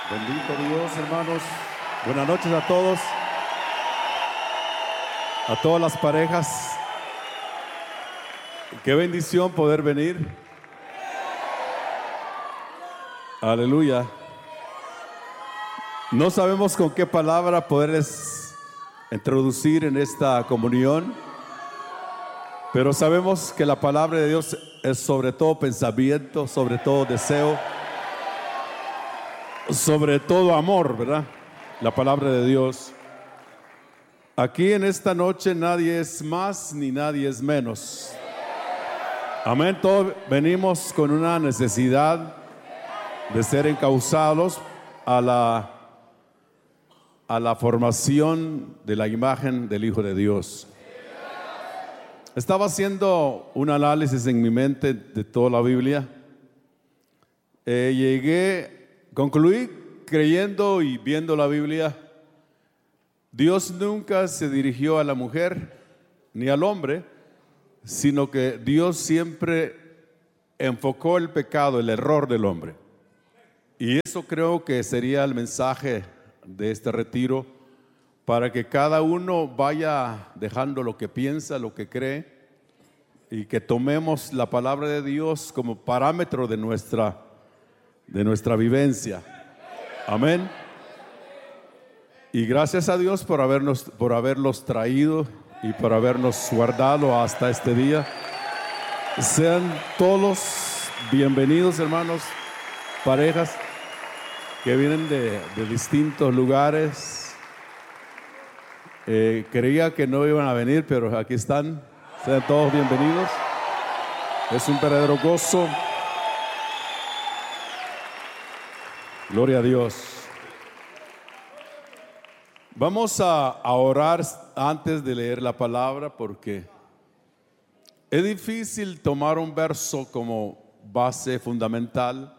Bendito Dios, hermanos. Buenas noches a todos, a todas las parejas. Qué bendición poder venir. Aleluya. No sabemos con qué palabra poderles introducir en esta comunión, pero sabemos que la palabra de Dios es sobre todo pensamiento, sobre todo deseo, sobre todo amor, ¿verdad? La palabra de Dios. Aquí en esta noche nadie es más ni nadie es menos. Amén. Todos venimos con una necesidad de ser encauzados a la formación de la imagen del Hijo de Dios. Estaba haciendo un análisis en mi mente de toda la Biblia. Concluí creyendo y viendo la Biblia. Dios nunca se dirigió a la mujer ni al hombre, sino que Dios siempre enfocó el pecado, el error del hombre. Y eso creo que sería el mensaje de este retiro, para que cada uno vaya dejando lo que piensa, lo que cree, y que tomemos la palabra de Dios como parámetro de nuestra vivencia. Amén. Y gracias a Dios por haberlos traído y por habernos guardado hasta este día. Sean todos bienvenidos, hermanos, parejas que vienen de distintos lugares. Creía que no iban a venir, pero aquí están. Sean todos bienvenidos. Es un verdadero gozo. Gloria a Dios. Vamos a orar antes de leer la palabra, porque es difícil tomar un verso como base fundamental,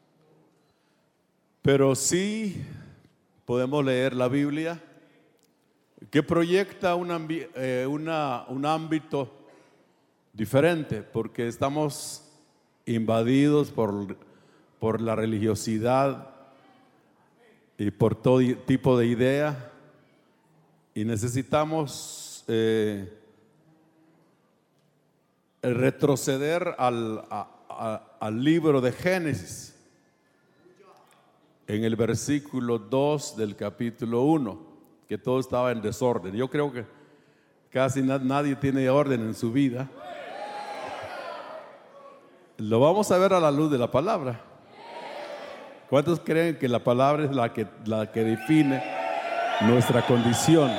pero sí podemos leer la Biblia, que proyecta un ámbito diferente, porque estamos invadidos por la religiosidad y por todo tipo de idea, y necesitamos retroceder al libro de Génesis, en el versículo 2 del capítulo 1, que todo estaba en desorden. Yo creo que casi nadie tiene orden en su vida. Lo vamos a ver a la luz de la palabra. ¿Cuántos creen que la palabra es la que define nuestra condición?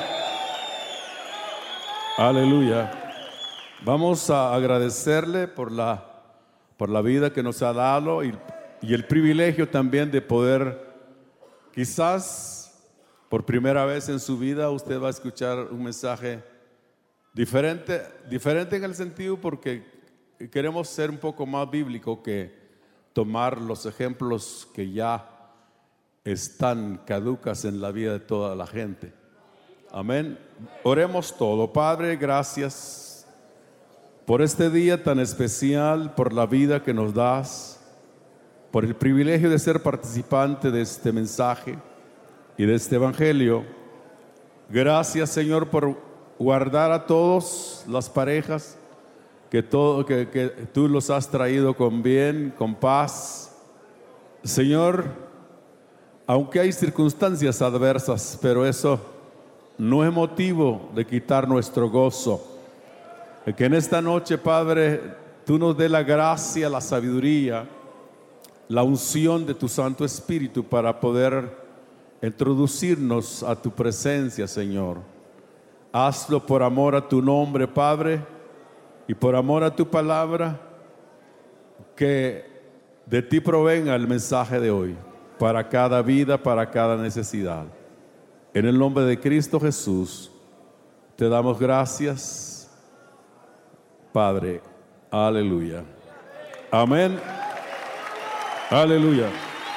Aleluya. Vamos a agradecerle por la vida que nos ha dado y el privilegio también de poder, quizás por primera vez en su vida, usted va a escuchar un mensaje diferente en el sentido, porque queremos ser un poco más bíblico que tomar los ejemplos que ya están caducas en la vida de toda la gente. Amén. Oremos todo. Padre, gracias por este día tan especial, por la vida que nos das, por el privilegio de ser participante de este mensaje y de este evangelio. Gracias, Señor, por guardar a todas las parejas, que tú los has traído con bien, con paz. Señor, aunque hay circunstancias adversas, pero eso no es motivo de quitar nuestro gozo. Que en esta noche, Padre, tú nos dé la gracia, la sabiduría, la unción de tu Santo Espíritu para poder introducirnos a tu presencia, Señor. Hazlo por amor a tu nombre, Padre, y por amor a tu palabra, que de ti provenga el mensaje de hoy, para cada vida, para cada necesidad. En el nombre de Cristo Jesús, te damos gracias, Padre. Aleluya. Amén. Aleluya.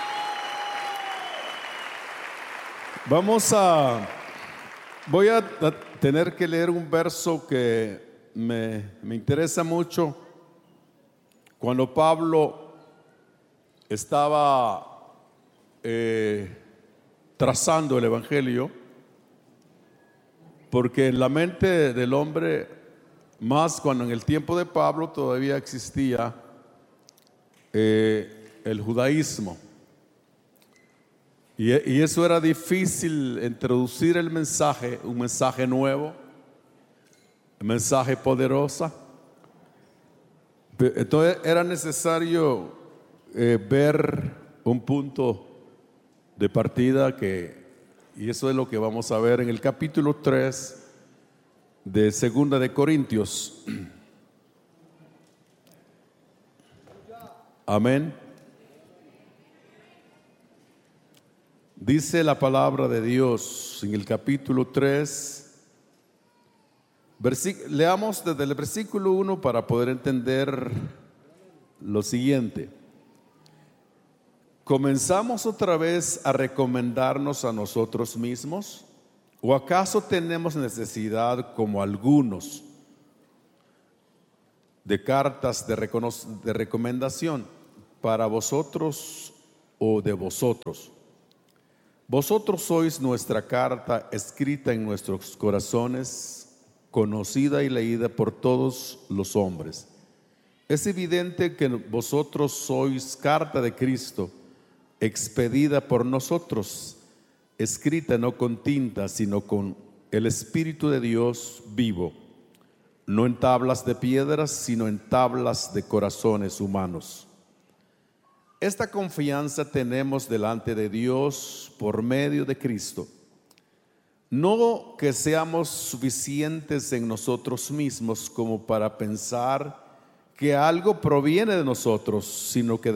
Voy a tener que leer un verso que me interesa mucho. Cuando Pablo estaba trazando el Evangelio, porque en la mente del hombre, más cuando en el tiempo de Pablo todavía existía el judaísmo, y eso era difícil introducir el mensaje, un mensaje nuevo, un mensaje poderoso. Entonces era necesario ver un punto de partida y eso es lo que vamos a ver en el capítulo 3 de Segunda de Corintios. Amén. Dice la palabra de Dios en el capítulo 3. Leamos desde el versículo 1 para poder entender lo siguiente. ¿Comenzamos otra vez a recomendarnos a nosotros mismos? ¿O acaso tenemos necesidad, como algunos, de cartas de recomendación para vosotros o de vosotros? Vosotros sois nuestra carta escrita en nuestros corazones, conocida y leída por todos los hombres. Es evidente que vosotros sois carta de Cristo, expedida por nosotros, escrita no con tinta, sino con el Espíritu de Dios vivo, no en tablas de piedras, sino en tablas de corazones humanos. Esta confianza tenemos delante de Dios por medio de Cristo. No que seamos suficientes en nosotros mismos como para pensar que algo proviene de nosotros, sino que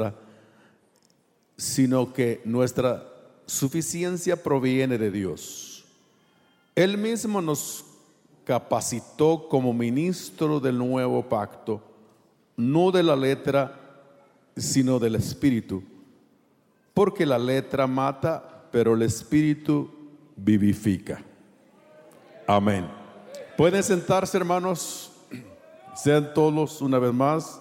nuestra suficiencia proviene de Dios. Él mismo nos capacitó como ministro del nuevo pacto, no de la letra, sino del Espíritu, porque la letra mata, pero el Espíritu vivifica. Amén. Pueden sentarse, hermanos. Sean todos una vez más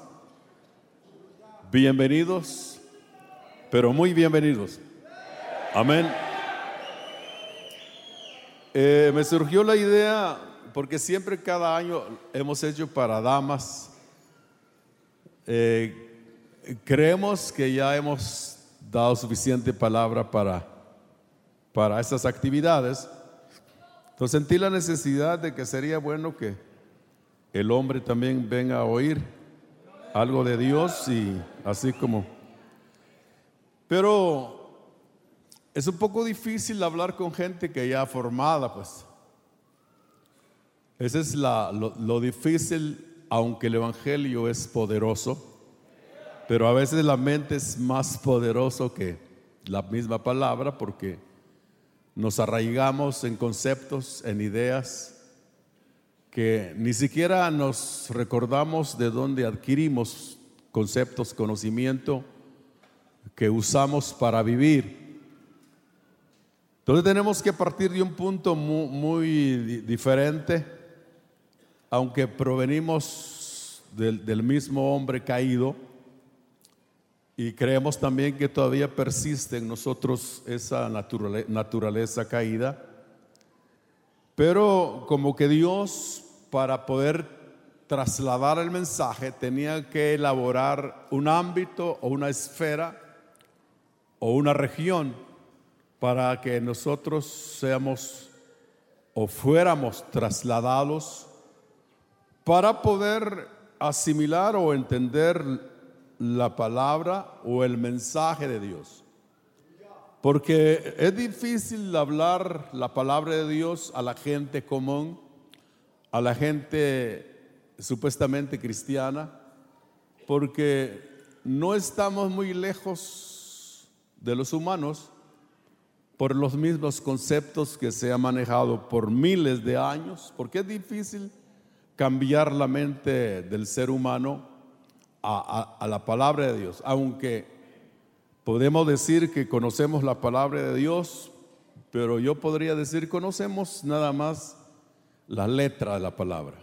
bienvenidos, pero muy bienvenidos. Amén. Me surgió la idea, porque siempre cada año hemos hecho para damas. Creemos que ya hemos dado suficiente palabra para estas actividades. Entonces sentí la necesidad de que sería bueno que el hombre también venga a oír algo de Dios, y así como. Pero es un poco difícil hablar con gente que ya formada, pues. Ese es lo difícil, aunque el Evangelio es poderoso. Pero a veces la mente es más poderoso que la misma palabra, porque nos arraigamos en conceptos, en ideas, que ni siquiera nos recordamos de dónde adquirimos conceptos, conocimiento que usamos para vivir. Entonces tenemos que partir de un punto muy diferente, aunque provenimos del mismo hombre caído. Y creemos también que todavía persiste en nosotros esa naturaleza caída. Pero como que Dios, para poder trasladar el mensaje, tenía que elaborar un ámbito o una esfera o una región para que nosotros seamos o fuéramos trasladados para poder asimilar o entender la palabra o el mensaje de Dios. Porque es difícil hablar la palabra de Dios a la gente común, a la gente supuestamente cristiana, porque no estamos muy lejos de los humanos por los mismos conceptos que se han manejado por miles de años, porque es difícil cambiar la mente del ser humano a la palabra de Dios. Aunque podemos decir que conocemos la palabra de Dios, pero yo podría decir conocemos nada más la letra de la palabra.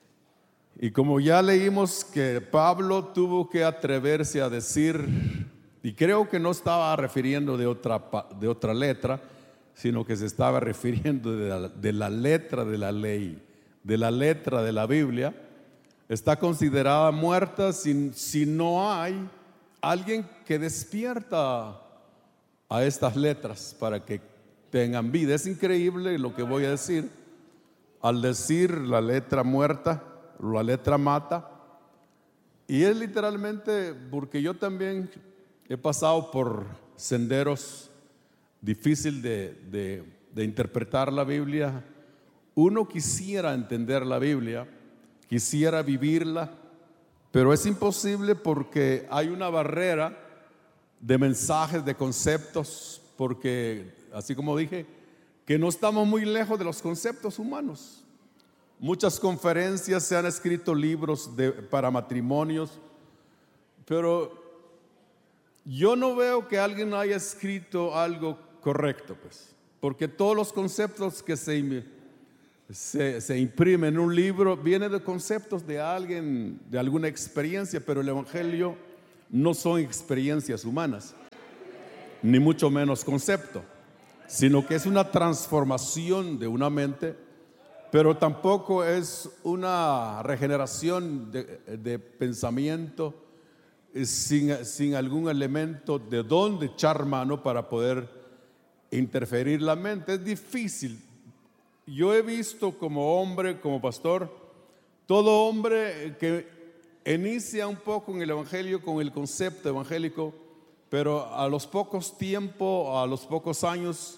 Y como ya leímos que Pablo tuvo que atreverse a decir Y creo que no estaba refiriendo de otra letra, sino que se estaba refiriendo de la letra de la ley, de la letra de la Biblia. Está considerada muerta si no hay alguien que despierta a estas letras para que tengan vida. Es increíble lo que voy a decir. Al decir la letra muerta, la letra mata, y es literalmente porque yo también he pasado por senderos difíciles de interpretar la Biblia. Uno quisiera entender la Biblia, quisiera vivirla, pero es imposible porque hay una barrera de mensajes, de conceptos, porque así como dije, que no estamos muy lejos de los conceptos humanos. Muchas conferencias, se han escrito libros para matrimonios, pero yo no veo que alguien haya escrito algo correcto, pues, porque todos los conceptos que se imprimen en un libro vienen de conceptos de alguien, de alguna experiencia, pero el Evangelio no son experiencias humanas, ni mucho menos concepto, sino que es una transformación de una mente, pero tampoco es una regeneración de pensamiento sin algún elemento de dónde echar mano para poder interferir la mente. Es difícil. Yo he visto como hombre, como pastor, todo hombre que inicia un poco en el Evangelio con el concepto evangélico, pero a los pocos tiempos, a los pocos años,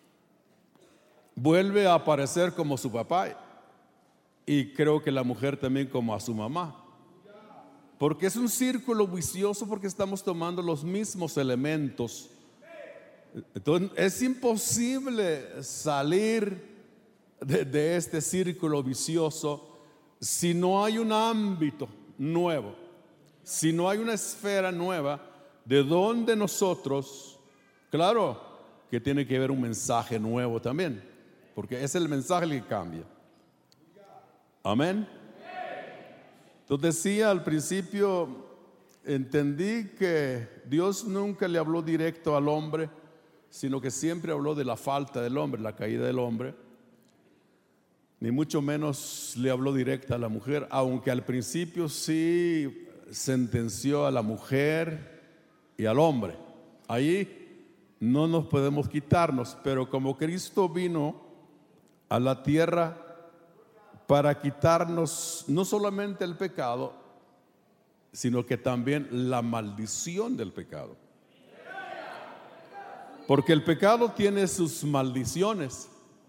vuelve a aparecer como su papá, y creo que la mujer también como a su mamá, porque es un círculo vicioso, porque estamos tomando los mismos elementos. Entonces es imposible salir de este círculo vicioso si no hay un ámbito nuevo, si no hay una esfera nueva de donde nosotros, claro que tiene que haber un mensaje nuevo también, porque es el mensaje el que cambia. Amén. Entonces decía al principio, entendí que Dios nunca le habló directo al hombre, sino que siempre habló de la falta del hombre, la caída del hombre. Ni mucho menos le habló directa a la mujer, aunque al principio sí sentenció a la mujer y al hombre. Ahí no nos podemos quitarnos, pero como Cristo vino a la tierra para quitarnos no solamente el pecado, sino que también la maldición del pecado. Porque el pecado tiene sus maldiciones,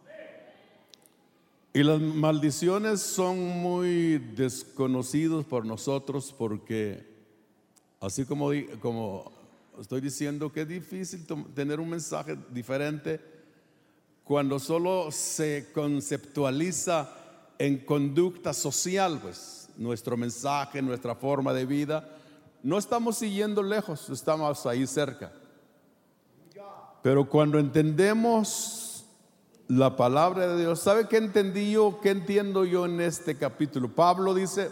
y las maldiciones son muy desconocidos por nosotros, porque así como estoy diciendo que es difícil tener un mensaje diferente cuando solo se conceptualiza en conducta social, pues nuestro mensaje, nuestra forma de vida, no estamos siguiendo lejos, estamos ahí cerca. Pero cuando entendemos la palabra de Dios, ¿sabe qué entendí yo? ¿Qué entiendo yo en este capítulo? Pablo dice,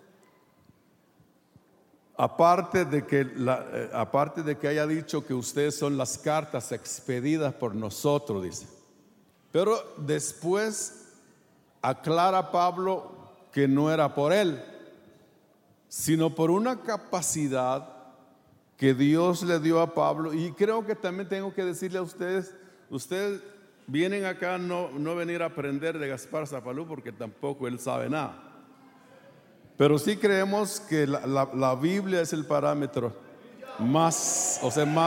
aparte de que haya dicho que ustedes son las cartas expedidas por nosotros, dice, pero después aclara Pablo que no era por él, sino por una capacidad que Dios le dio a Pablo. Y creo que también tengo que decirle a ustedes vienen acá no venir a aprender de Gaspar Zapalú, porque tampoco él sabe nada, pero sí creemos que la Biblia es el parámetro más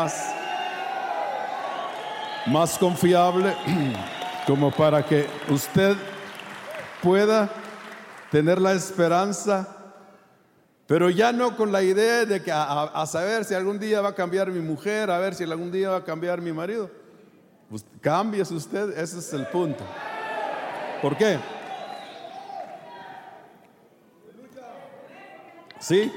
confiable como para que usted pueda tener la esperanza, pero ya no con la idea de que a saber si algún día va a cambiar mi mujer, a ver si algún día va a cambiar mi marido. Pues cámbiese usted, ese es el punto. ¿Por qué? Sí.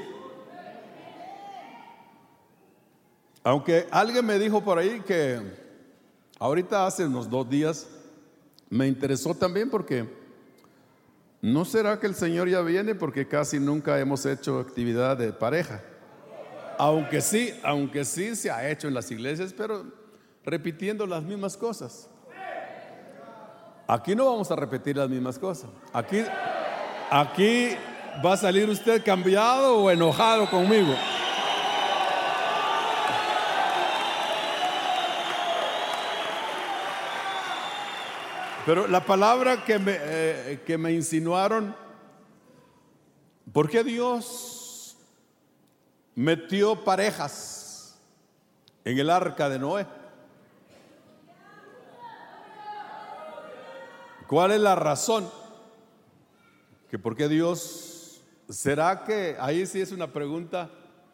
Aunque alguien me dijo por ahí que ahorita hace unos 2 días me interesó también, porque ¿no será que el Señor ya viene? Porque casi nunca hemos hecho actividad de pareja. aunque sí se ha hecho en las iglesias, pero repitiendo las mismas cosas. Aquí no vamos a repetir las mismas cosas. Aquí va a salir usted cambiado o enojado conmigo. Pero la palabra que me insinuaron, ¿por qué Dios metió parejas en el arca de Noé? ¿Cuál es la razón? ¿Que por qué Dios? ¿Será que, ahí sí es una pregunta,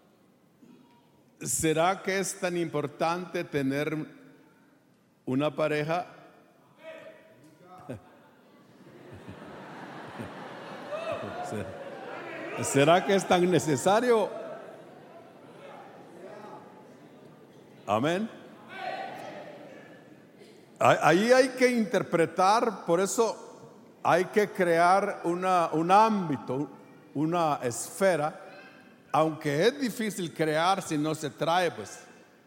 ¿será que es tan importante tener una pareja? ¿Será que es tan necesario? Amén. Ahí hay que interpretar, por eso hay que crear un ámbito, una esfera, aunque es difícil crear si no se trae, pues.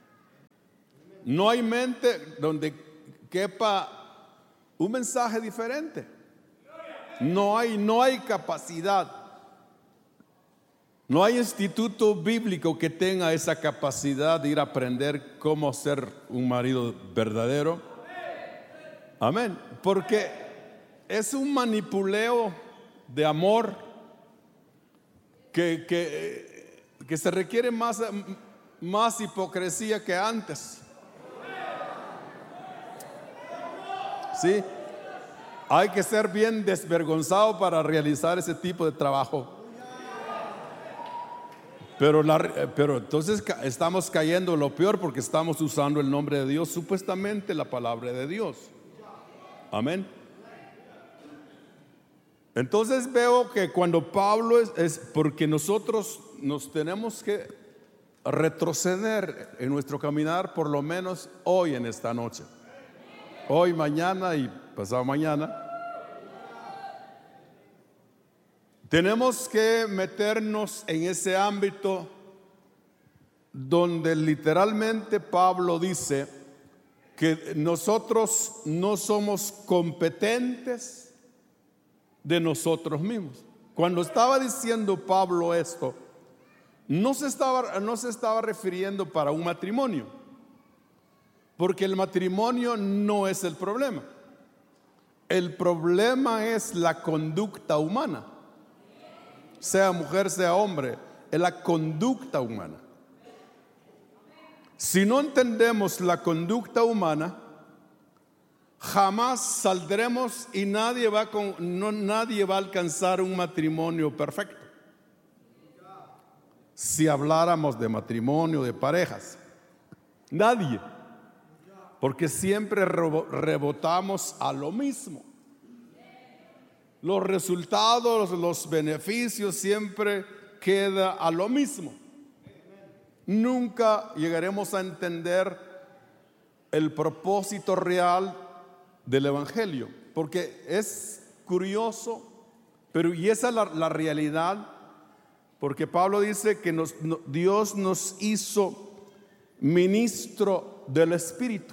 No hay mente donde quepa un mensaje diferente. No hay capacidad. No hay instituto bíblico que tenga esa capacidad de ir a aprender cómo ser un marido verdadero. Amén. Porque es un manipuleo de amor que se requiere más hipocresía que antes. Sí. Hay que ser bien desvergonzado para realizar ese tipo de trabajo. Pero entonces estamos cayendo en lo peor porque estamos usando el nombre de Dios, supuestamente la palabra de Dios. Amén. Entonces veo que cuando Pablo es porque nosotros nos tenemos que retroceder en nuestro caminar, por lo menos hoy en esta noche. Hoy, mañana y pasado mañana. Tenemos que meternos en ese ámbito donde literalmente Pablo dice que nosotros no somos competentes de nosotros mismos. Cuando estaba diciendo Pablo esto, no se estaba refiriendo para un matrimonio, porque el matrimonio no es el problema. El problema es la conducta humana. Sea mujer, sea hombre, es la conducta humana. Si no entendemos la conducta humana, jamás saldremos y nadie va a alcanzar un matrimonio perfecto. Si habláramos de matrimonio, de parejas, nadie, porque siempre rebotamos a lo mismo. Los resultados, los beneficios siempre queda a lo mismo. Nunca llegaremos a entender el propósito real del evangelio, porque es curioso, pero y esa es la realidad, porque Pablo dice que Dios nos hizo ministro del Espíritu.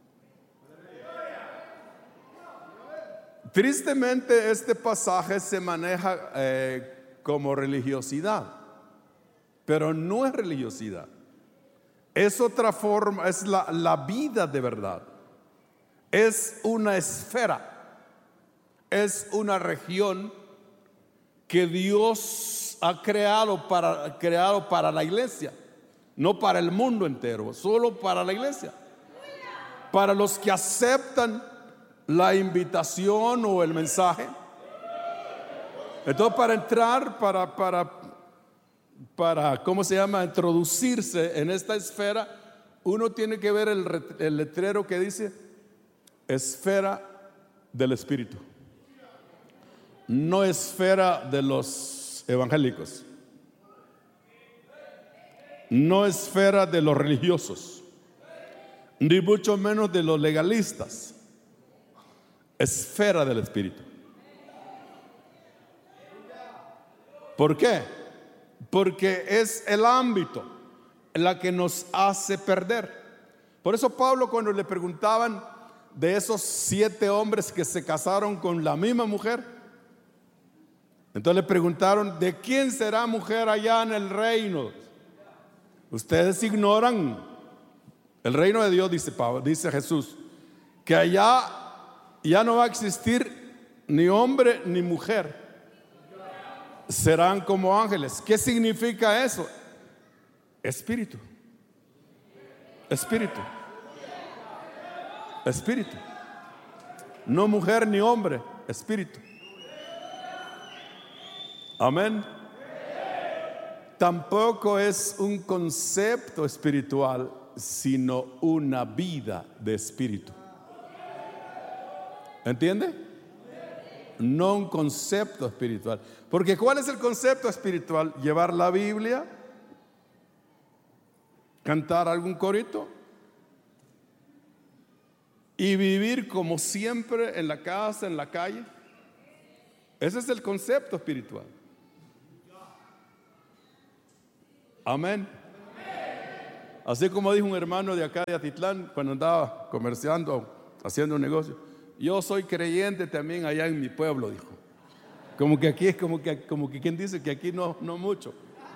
Tristemente este pasaje se maneja como religiosidad, pero no es religiosidad, es otra forma, es la vida de verdad, es una esfera, es una región que Dios ha creado para la iglesia, no para el mundo entero, solo para la iglesia, para los que aceptan la invitación o el mensaje. Entonces, para entrar, para ¿cómo se llama? Introducirse en esta esfera, uno tiene que ver el letrero que dice esfera del Espíritu, no esfera de los evangélicos, no esfera de los religiosos, ni mucho menos de los legalistas. Esfera del Espíritu. ¿Por qué? Porque es el ámbito. la que nos hace perder. Por eso Pablo, cuando le preguntaban de esos 7 hombres que se casaron con la misma mujer, entonces le preguntaron: ¿de quién será mujer allá en el reino? Ustedes ignoran el reino de Dios, dice Jesús, que allá ya no va a existir ni hombre ni mujer, serán como ángeles. ¿Qué significa eso? Espíritu, espíritu, espíritu. No mujer ni hombre, espíritu. Amén. Tampoco es un concepto espiritual, sino una vida de espíritu. ¿Entiende? No un concepto espiritual. Porque ¿cuál es el concepto espiritual? Llevar la Biblia, cantar algún corito y vivir como siempre en la casa, en la calle. Ese es el concepto espiritual. Amén. Así como dijo un hermano de acá de Atitlán cuando andaba comerciando, haciendo un negocio: yo soy creyente también allá en mi pueblo, dijo. Como que aquí es como que quien dice que aquí no mucho.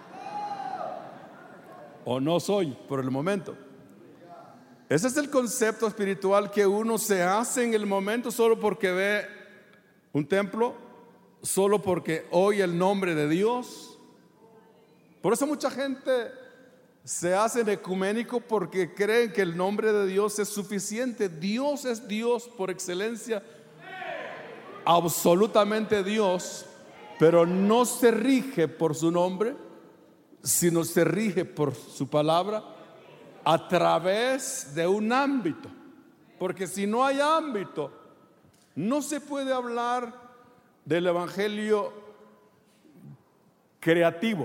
O no soy por el momento. Ese es el concepto espiritual que uno se hace en el momento solo porque ve un templo, solo porque oye el nombre de Dios. Por eso mucha gente se hace ecuménico, porque creen que el nombre de Dios es suficiente. Dios es Dios por excelencia, absolutamente Dios, pero no se rige por su nombre, sino se rige por su palabra a través de un ámbito. Porque si no hay ámbito, no se puede hablar del evangelio creativo.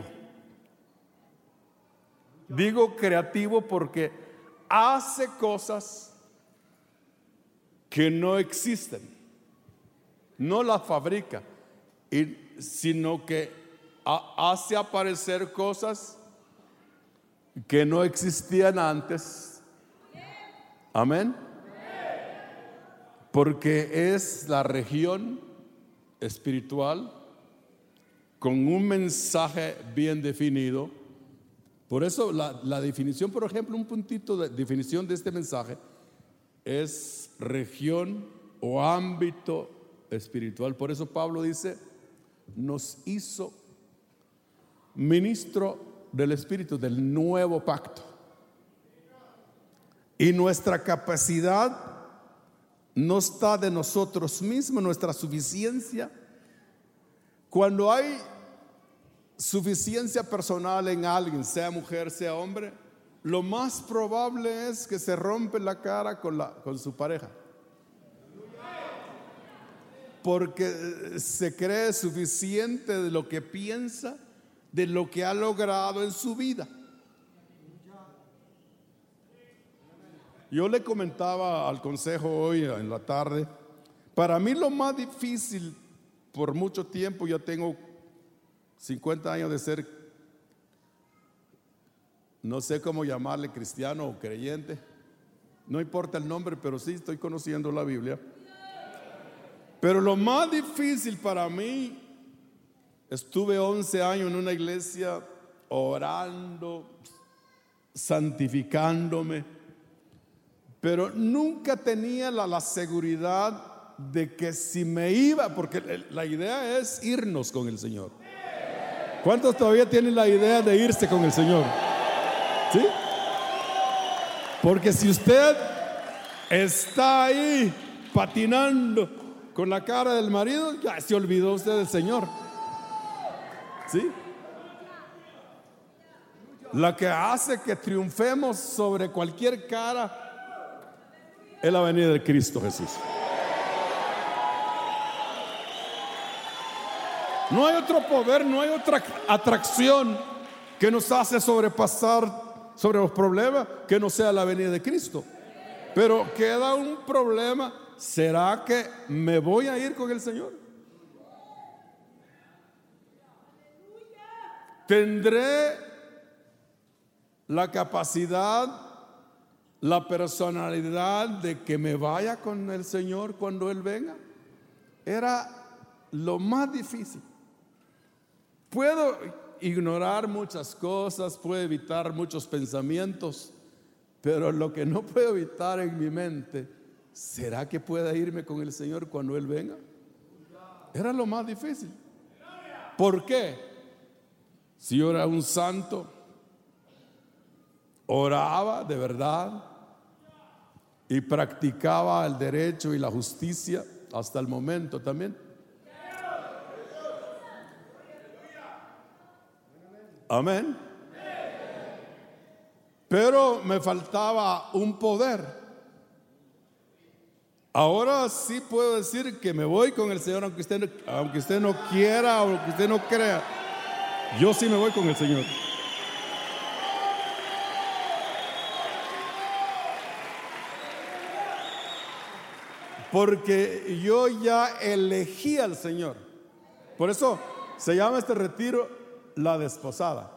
Digo creativo porque hace cosas que no existen, no las fabrica, sino que hace aparecer cosas que no existían antes. Amén. Porque es la región espiritual con un mensaje bien definido. Por eso la definición, por ejemplo, un puntito de definición de este mensaje es región o ámbito espiritual. Por eso Pablo dice: nos hizo ministro del Espíritu, del nuevo pacto. Y nuestra capacidad no está de nosotros mismos, nuestra suficiencia. Cuando hay suficiencia personal en alguien, sea mujer, sea hombre, lo más probable es que se rompe la cara con su pareja, porque se cree suficiente de lo que piensa, de lo que ha logrado en su vida. Yo le comentaba al consejo hoy en la tarde, para mí lo más difícil por mucho tiempo, yo tengo 50 años de ser, no sé cómo llamarle, cristiano o creyente, no importa el nombre, pero sí estoy conociendo la Biblia. Pero lo más difícil para mí, estuve 11 años en una iglesia orando, santificándome, pero nunca tenía la seguridad de que si me iba, porque la idea es irnos con el Señor. ¿Cuántos todavía tienen la idea de irse con el Señor? ¿Sí? Porque si usted está ahí patinando con la cara del marido, ya se olvidó usted del Señor. ¿Sí? La que hace que triunfemos sobre cualquier cara es la venida de Cristo Jesús. No hay otro poder, no hay otra atracción que nos hace sobrepasar sobre los problemas que no sea la venida de Cristo. Pero queda un problema: ¿será que me voy a ir con el Señor? ¿Tendré la capacidad, la personalidad de que me vaya con el Señor cuando Él venga. Era lo más difícil. Puedo ignorar muchas cosas, puedo evitar muchos pensamientos, pero lo que no puedo evitar en mi mente, ¿será que pueda irme con el Señor cuando Él venga? Era lo más difícil. ¿Por qué? Si yo era un santo, oraba de verdad y practicaba el derecho y la justicia hasta el momento también. Amén. Pero me faltaba un poder. Ahora sí puedo decir que me voy con el Señor, aunque usted no quiera o aunque usted no crea. Yo sí me voy con el Señor. Porque yo ya elegí al Señor. Por eso se llama este retiro la desposada.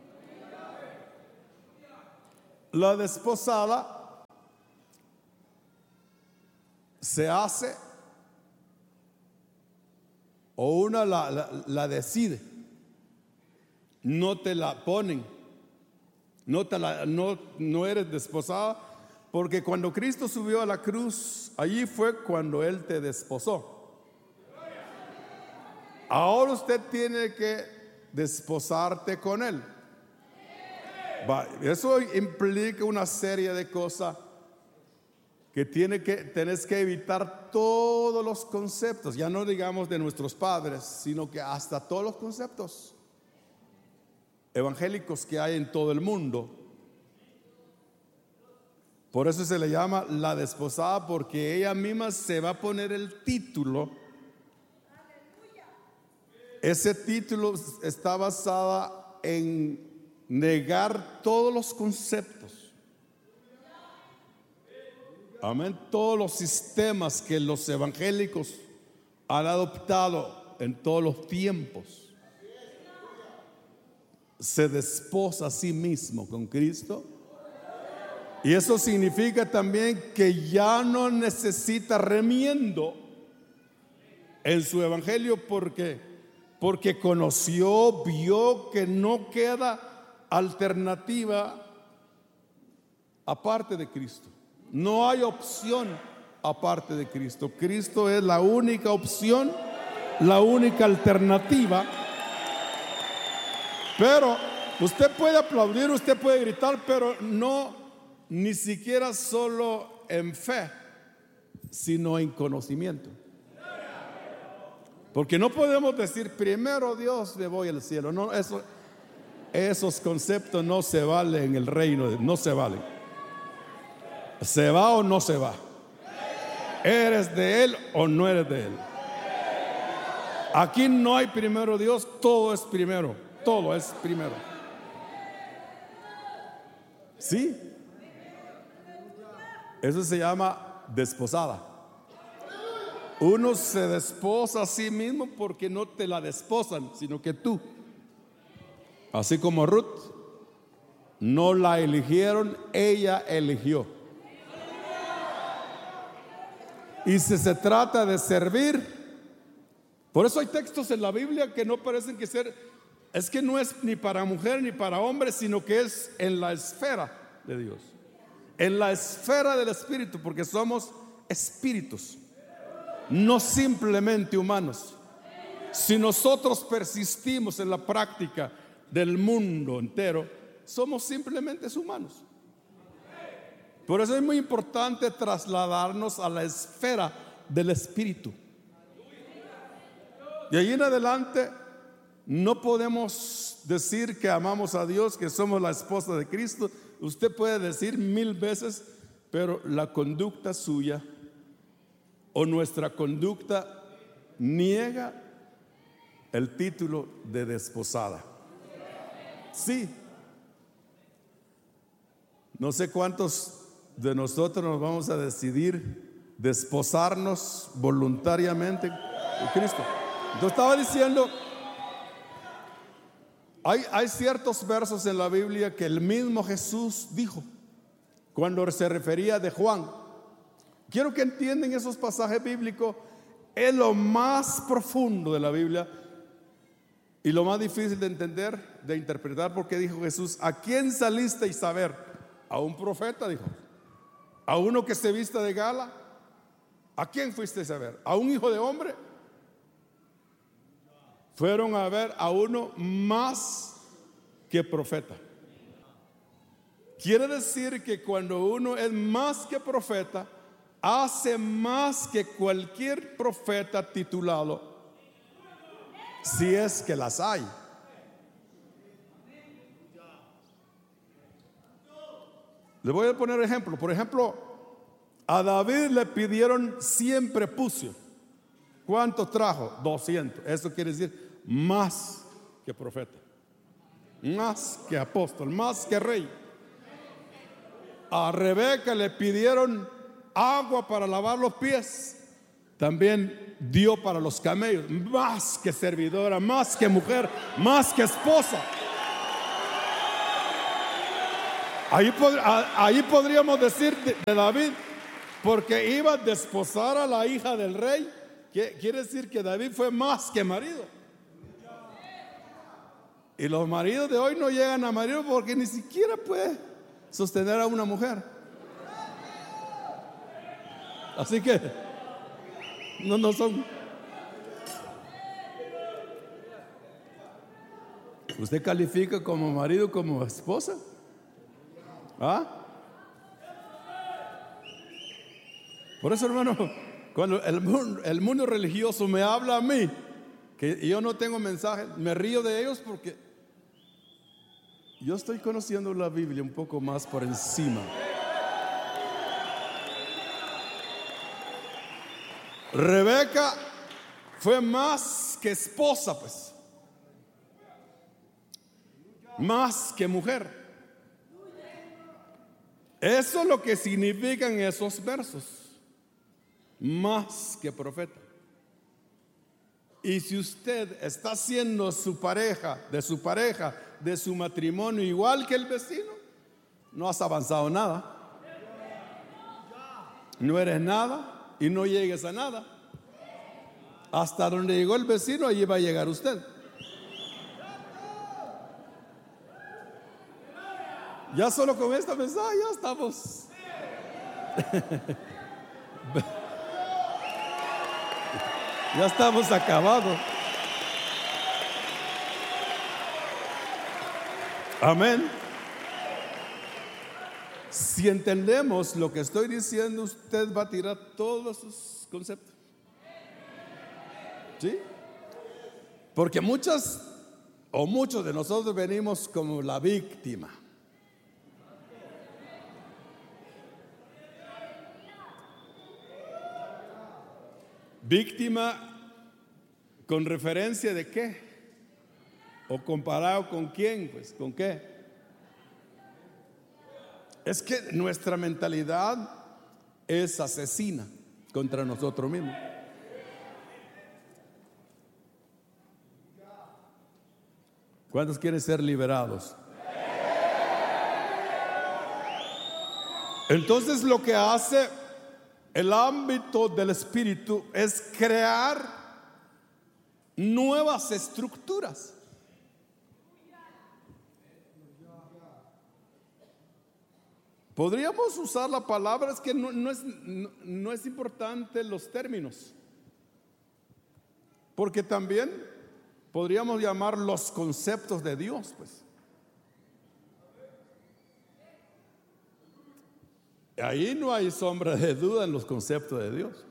La desposada se hace o una la decide. No te la ponen. No eres desposada, porque cuando Cristo subió a la cruz, allí fue cuando Él te desposó. Ahora usted tiene que desposarte con Él. Eso implica una serie de cosas que tenés que evitar todos los conceptos, ya no digamos de nuestros padres, sino que hasta todos los conceptos evangélicos que hay en todo el mundo. Por eso se le llama la desposada, porque ella misma se va a poner el título. Ese título está basado en negar todos los conceptos. Amén. Todos los sistemas que los evangélicos han adoptado en todos los tiempos. Se desposa a sí mismo con Cristo. Y eso significa también que ya no necesita remiendo en su evangelio, porque conoció, vio que no queda alternativa aparte de Cristo. No hay opción aparte de Cristo. Cristo es la única opción, la única alternativa. Pero usted puede aplaudir, usted puede gritar, pero no, ni siquiera solo en fe, sino en conocimiento. Porque no podemos decir primero Dios, me voy al cielo. No, esos conceptos no se valen en el reino, no se valen. ¿Se va o no se va? ¿Eres de Él o no eres de Él? Aquí no hay primero Dios, todo es primero. Todo es primero. ¿Sí? Eso se llama desposada. Uno se desposa a sí mismo porque no te la desposan, sino que tú. Así como Ruth, no la eligieron, ella eligió. Y si se trata de servir, por eso hay textos en la Biblia que no parecen que es que no es ni para mujer ni para hombre, sino que es en la esfera de Dios, en la esfera del Espíritu, porque somos espíritus, no simplemente humanos. Si nosotros persistimos en la práctica del mundo entero, somos simplemente humanos. Por eso es muy importante trasladarnos a la esfera del Espíritu. De allí en adelante no podemos decir que amamos a Dios, que somos la esposa de Cristo. Usted puede decir 1000 veces, pero la conducta suya o nuestra conducta niega el título de desposada. Sí. No sé cuántos de nosotros nos vamos a decidir desposarnos voluntariamente de Cristo. Entonces estaba diciendo, Hay ciertos versos en la Biblia que el mismo Jesús dijo cuando se refería de Juan. Quiero que entiendan esos pasajes bíblicos. Es lo más profundo de la Biblia y lo más difícil de entender, de interpretar, porque dijo Jesús: ¿a quién salisteis a ver? A un profeta, dijo. A uno que se vista de gala. ¿A quién fuisteis a ver? ¿A un hijo de hombre? Fueron a ver a uno más que profeta. Quiere decir que cuando uno es más que profeta, hace más que cualquier profeta titulado, si es que las hay. Le voy a poner ejemplo. Por ejemplo, a David le pidieron 100 prepucios. ¿Cuántos trajo? 200. Eso quiere decir más que profeta, más que apóstol, más que rey. A Rebeca le pidieron agua para lavar los pies. También dio para los camellos. Más que servidora, más que mujer, más que esposa. Ahí podríamos decir de David, porque iba a desposar a la hija del rey. Quiere decir que David fue más que marido. Y los maridos de hoy no llegan a marido porque ni siquiera puede sostener a una mujer. Así que no son. ¿Usted califica como marido, como esposa? ¿Ah? Por eso, hermano, cuando el mundo religioso me habla a mí, que yo no tengo mensaje, me río de ellos porque yo estoy conociendo la Biblia un poco más por encima. Rebeca fue más que esposa, pues, más que mujer. Eso es lo que significan esos versos. Más que profeta. Y si usted está haciendo de su matrimonio igual que el vecino, no has avanzado nada. No eres nada y no llegues a nada. Hasta donde llegó el vecino, allí va a llegar usted. Ya solo con esta mensaje ya estamos. Ya estamos acabados. Amén. Si entendemos lo que estoy diciendo, usted va a tirar todos sus conceptos. ¿Sí? Porque muchos de nosotros venimos como la víctima. Víctima con referencia de qué, o comparado con quién, pues con qué. Es que nuestra mentalidad es asesina contra nosotros mismos. ¿Cuántos quieren ser liberados? Entonces lo que hace el ámbito del espíritu es crear nuevas estructuras. Podríamos usar la palabra, es que no es importante los términos, porque también podríamos llamar los conceptos de Dios, pues. Ahí no hay sombra de duda en los conceptos de Dios.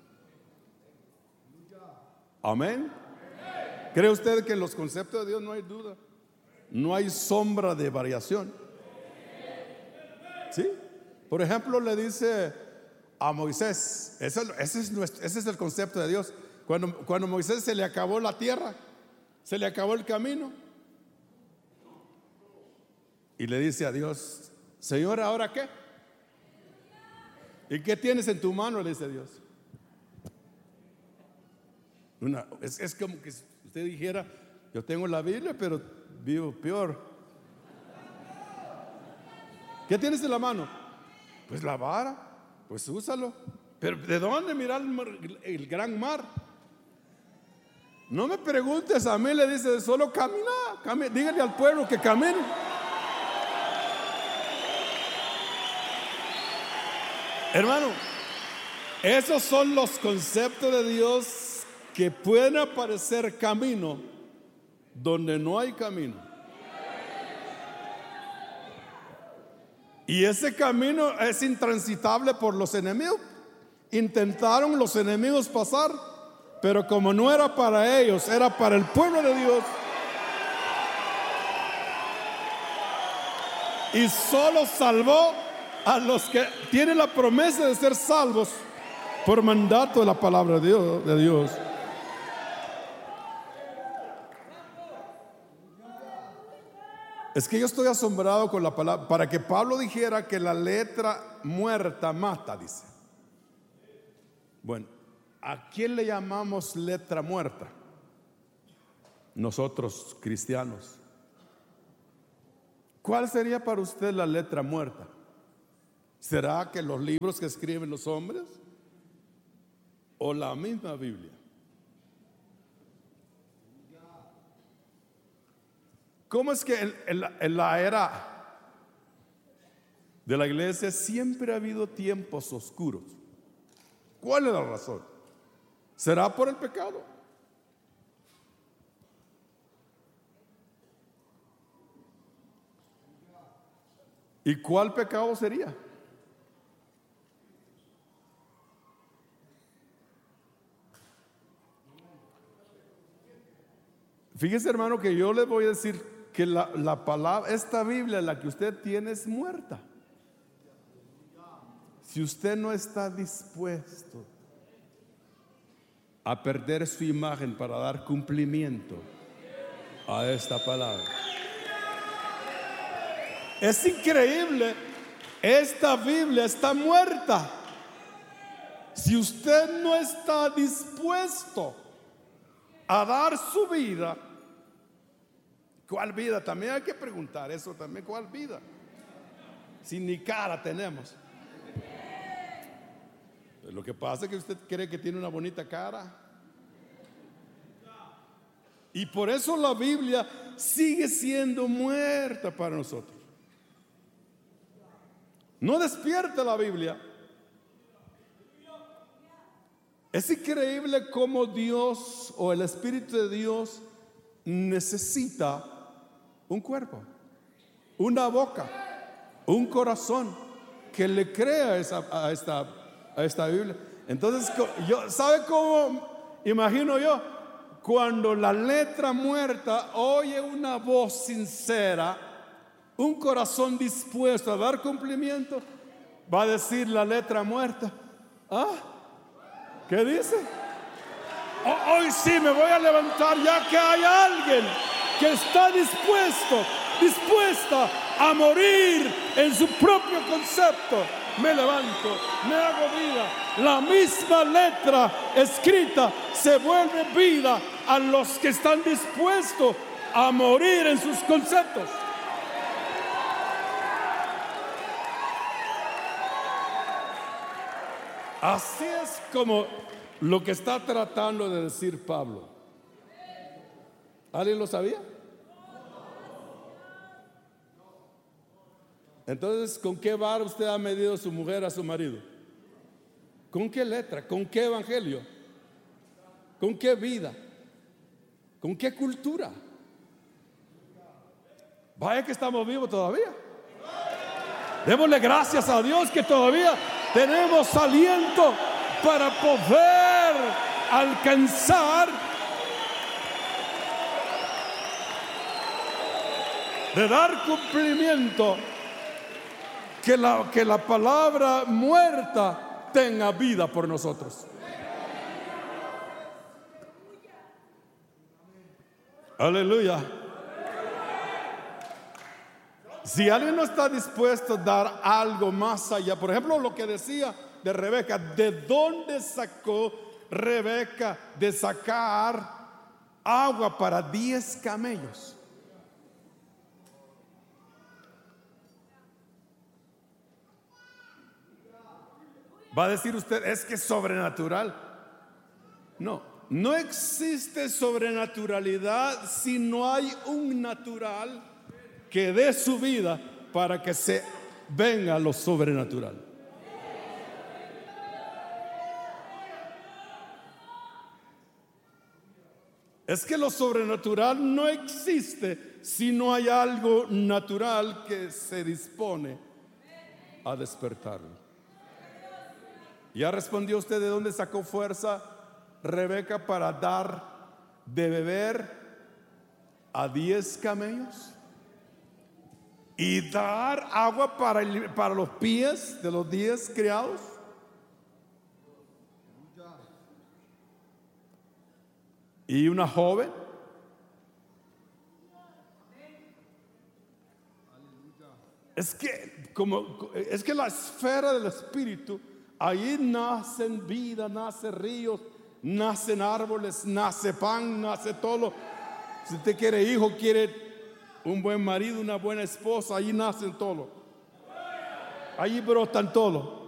Amén. ¿Cree usted que en los conceptos de Dios no hay duda? No hay sombra de variación. ¿Sí? Por ejemplo, le dice a Moisés, ese es el concepto de Dios. Cuando Moisés se le acabó la tierra, se le acabó el camino, y le dice a Dios: Señor, ¿ahora qué? ¿Y qué tienes en tu mano?, le dice Dios. Es como que usted dijera: yo tengo la Biblia, pero vivo peor. ¿Qué tienes en la mano? Pues la vara, pues úsalo. Pero ¿de dónde mirar el gran mar? No me preguntes a mí, le dice, solo camina, dígale al pueblo que camine. Hermano, esos son los conceptos de Dios que pueden aparecer camino donde no hay camino. Y ese camino es intransitable por los enemigos. Intentaron los enemigos pasar, pero como no era para ellos, era para el pueblo de Dios. Y solo salvó a los que tienen la promesa de ser salvos por mandato de la palabra de Dios. Es que yo estoy asombrado con la palabra. Para que Pablo dijera que la letra muerta mata, dice. Bueno, ¿a quién le llamamos letra muerta? Nosotros, cristianos. ¿Cuál sería para usted la letra muerta? ¿Será que los libros que escriben los hombres? ¿O la misma Biblia? ¿Cómo es que en la era de la iglesia siempre ha habido tiempos oscuros? ¿Cuál es la razón? ¿Será por el pecado? ¿Y cuál pecado sería? Fíjese, hermano, que yo le voy a decir que la palabra, esta Biblia, la que usted tiene, es muerta. Si usted no está dispuesto a perder su imagen para dar cumplimiento a esta palabra. Es increíble, esta Biblia está muerta. Si usted no está dispuesto a dar su vida, ¿cuál vida? También hay que preguntar eso también, ¿cuál vida? Si ni cara tenemos. Lo que pasa es que usted cree que tiene una bonita cara. Y por eso la Biblia sigue siendo muerta para nosotros. No despierte la Biblia. Es increíble cómo Dios o el Espíritu de Dios necesita un cuerpo, una boca, un corazón que le crea a esta Biblia. Entonces, ¿sabe cómo imagino yo? Cuando la letra muerta oye una voz sincera, un corazón dispuesto a dar cumplimiento, va a decir la letra muerta: ¿qué dice? Hoy sí me voy a levantar, ya que hay alguien que está dispuesta a morir en su propio concepto. Me levanto, me hago vida. La misma letra escrita se vuelve vida a los que están dispuestos a morir en sus conceptos. Así es como lo que está tratando de decir Pablo. ¿Alguien lo sabía? Entonces, ¿con qué vara usted ha medido a su mujer, a su marido? ¿Con qué letra? ¿Con qué evangelio? ¿Con qué vida? ¿Con qué cultura? Vaya que estamos vivos todavía. Démosle gracias a Dios que todavía tenemos aliento para poder alcanzar de dar cumplimiento, que la palabra muerta tenga vida por nosotros. Aleluya. Si alguien no está dispuesto a dar algo más allá, por ejemplo, lo que decía de Rebeca, ¿de dónde sacó Rebeca de sacar agua para 10 camellos? Va a decir usted, es que es sobrenatural. No, no existe sobrenaturalidad si no hay un natural que dé su vida para que se venga lo sobrenatural. Es que lo sobrenatural no existe si no hay algo natural que se dispone a despertarlo. ¿Ya respondió usted de dónde sacó fuerza Rebeca para dar de beber a 10 camellos? Y dar agua para los pies de los 10 criados. Y una joven. Es que la esfera del espíritu, ahí nacen vida, nacen ríos, nacen árboles, nace pan, nace todo. Si usted quiere hijo, quiere un buen marido, una buena esposa, ahí nacen todo. Ahí brotan todo.